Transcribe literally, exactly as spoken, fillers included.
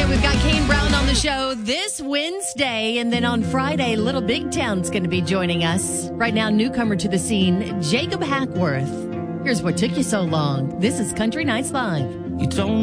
Weekend. We've got Kane Brown on the show this Wednesday, and then on Friday, Little Big Town's going to be joining us. Right now, newcomer to the scene, Jacob Hackworth. Here's what took you so long. This is Country Nights Live. You told